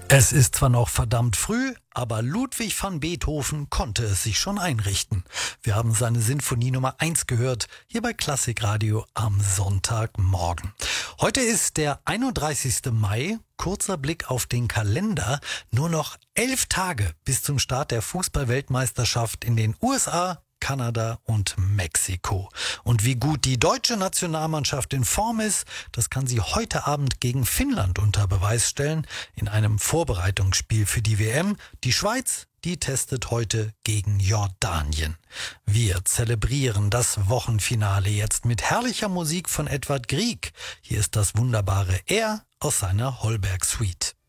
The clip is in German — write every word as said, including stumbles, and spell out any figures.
Es ist zwar noch verdammt früh, aber Ludwig van Beethoven konnte es sich schon einrichten. Wir haben seine Sinfonie Nummer eins gehört, hier bei Klassikradio am Sonntagmorgen. Heute ist der einunddreißigste Mai, kurzer Blick auf den Kalender, nur noch elf Tage bis zum Start der Fußball-Weltmeisterschaft in den U S A, Kanada und Mexiko. Und wie gut die deutsche Nationalmannschaft in Form ist, das kann sie heute Abend gegen Finnland unter Beweis stellen, in einem Vorbereitungsspiel für die W M. Die Schweiz, die testet heute gegen Jordanien. Wir zelebrieren das Wochenfinale jetzt mit herrlicher Musik von Edvard Grieg. Hier ist das wunderbare Er aus seiner Holberg Suite.